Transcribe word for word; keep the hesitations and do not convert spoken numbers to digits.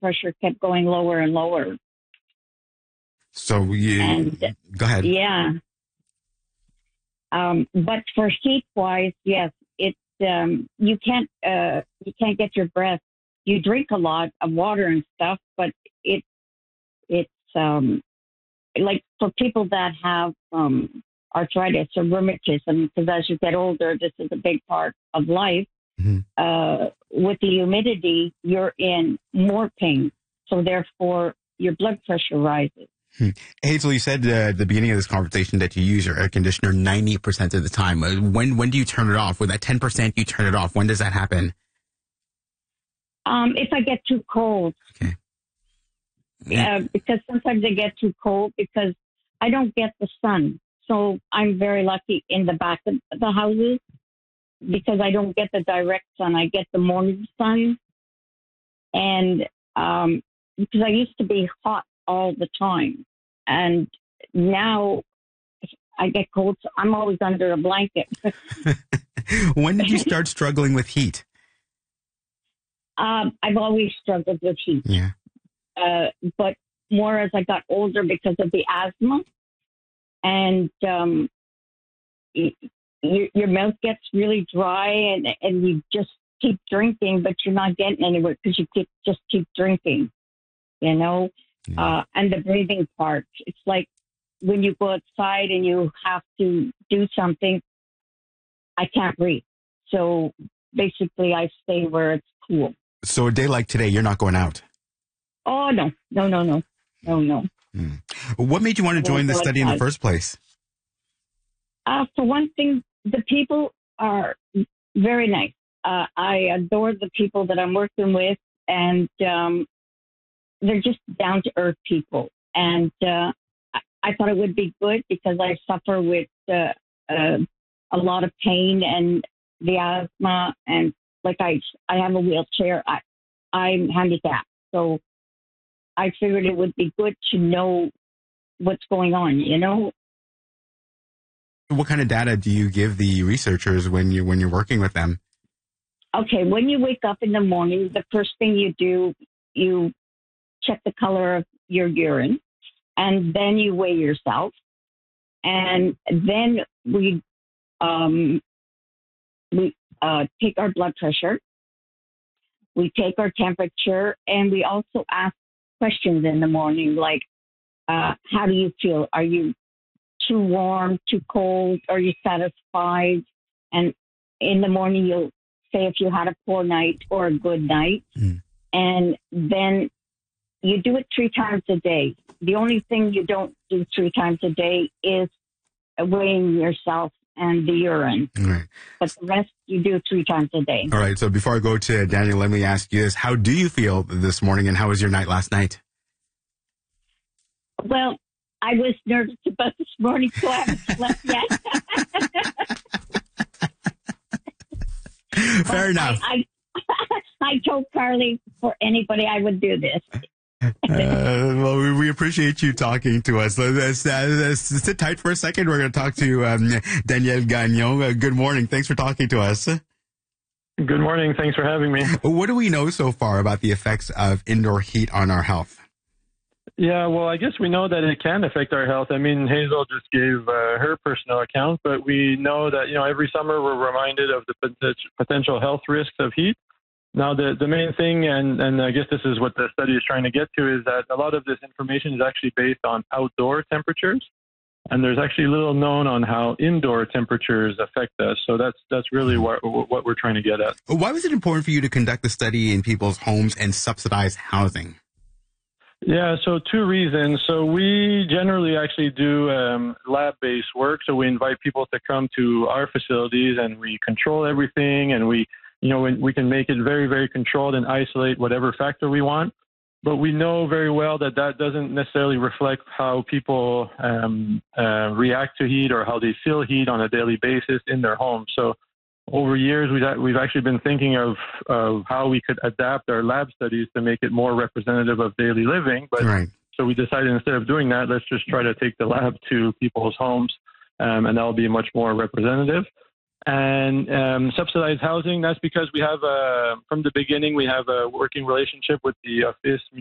pressure kept going lower and lower. So you and, go ahead. Yeah. Um, but for heat wise, yes, it's um, you can't uh, you can't get your breath. You drink a lot of water and stuff, but it it's um, like for people that have um, arthritis or rheumatism, because as you get older, this is a big part of life. Mm-hmm. Uh, with the humidity, you're in more pain, so therefore your blood pressure rises. Hmm. Hazel, you said uh, at the beginning of this conversation that you use your air conditioner ninety percent of the time. Uh, When when do you turn it off? With that ten percent you turn it off, when does that happen? Um, if I get too cold. Okay. Uh, because sometimes I get too cold because I don't get the sun. So I'm very lucky in the back of the houses because I don't get the direct sun. I get the morning sun. And um, because I used to be hot all the time. And now I get cold, so I'm always under a blanket. When did you start struggling with heat? Um, I've always struggled with heat. Yeah. Uh, but more as I got older because of the asthma. And um, y- your, your mouth gets really dry and, and you just keep drinking, but you're not getting anywhere because you keep, just keep drinking, you know? Yeah. Uh, and the breathing part. It's like when you go outside and you have to do something, I can't breathe. So basically I stay where it's cool. So a day like today, you're not going out? Oh, no, no, no, no, no, no. Hmm. What made you want to join the study in the first place? Uh, for one thing, the people are very nice. Uh, I adore the people that I'm working with, and um, they're just down-to-earth people. And uh, I, I thought it would be good because I suffer with uh, uh, a lot of pain and the asthma, and like I, I have a wheelchair. I, I'm handicapped, so I figured it would be good to know what's going on, you know? What kind of data do you give the researchers when you when you're working with them? Okay, when you wake up in the morning, the first thing you do, you check the color of your urine, and then you weigh yourself, and then we um, we uh, take our blood pressure, we take our temperature, and we also ask questions in the morning like, uh, how do you feel? Are you too warm, too cold? Are you satisfied? And in the morning, you'll say if you had a poor night or a good night. Mm. And then you do it three times a day. The only thing you don't do three times a day is weighing yourself and the urine. All right. But the rest you do three times a day. All right. So before I go to Daniel, let me ask you this. How do you feel this morning, and how was your night last night? Well, I was nervous about this morning, so I haven't slept yet. Fair enough. I, I, I told Carly for anybody I would do this. uh, well, we, we appreciate you talking to us. Let's, uh, let's sit tight for a second. We're going to talk to um, Danielle Gagnon. Uh, good morning. Thanks for talking to us. Good morning. Thanks for having me. What do we know so far about the effects of indoor heat on our health? Yeah, well, I guess we know that it can affect our health. I mean, Hazel just gave uh, her personal account, but we know that, you know, every summer we're reminded of the potential health risks of heat. Now, the, the main thing, and, and I guess this is what the study is trying to get to, is that a lot of this information is actually based on outdoor temperatures. And there's actually little known on how indoor temperatures affect us. So that's that's really what, what we're trying to get at. Why was it important for you to conduct the study in people's homes and subsidize housing? Yeah, so two reasons. So we generally actually do um, lab-based work. So we invite people to come to our facilities and we control everything, and we, you know, we, we can make it very, very controlled and isolate whatever factor we want. But we know very well that that doesn't necessarily reflect how people um, uh, react to heat or how they feel heat on a daily basis in their home. So over years, we've, we've actually been thinking of, of how we could adapt our lab studies to make it more representative of daily living. But right. So we decided instead of doing that, let's just try to take the lab to people's homes, um, and that'll be much more representative. And um, subsidized housing, that's because we have, uh, from the beginning, we have a working relationship with the Office